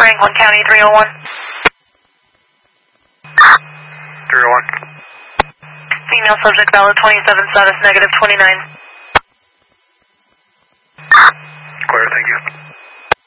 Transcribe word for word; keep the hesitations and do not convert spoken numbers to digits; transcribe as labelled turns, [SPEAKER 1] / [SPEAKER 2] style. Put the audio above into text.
[SPEAKER 1] Franklin County three oh one.
[SPEAKER 2] three oh one.
[SPEAKER 1] Female subject valid twenty-seven, status negative twenty-nine.
[SPEAKER 2] Clear, thank you.